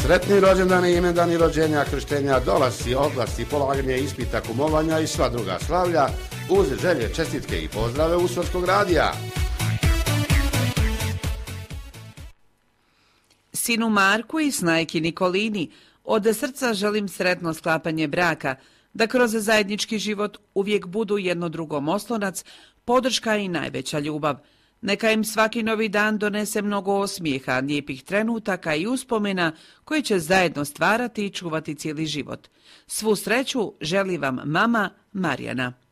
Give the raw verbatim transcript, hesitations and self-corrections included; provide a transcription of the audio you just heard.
Sretni rođendani, imendani, rođenja, krštenja, dolasci, odlasci, polaganje ispita, kumovanja i sva druga slavlja uz želje, čestitke i pozdrave Usonskog radija. Sinu Marku i snajki Nikolini od srca želim sretno sklapanje braka, da kroz zajednički život uvijek budu jedno drugom oslonac, podrška i najveća ljubav. Neka im svaki novi dan donese mnogo osmijeha, lijepih trenutaka i uspomena koje će zajedno stvarati i čuvati cijeli život. Svu sreću želi vam mama Marijana.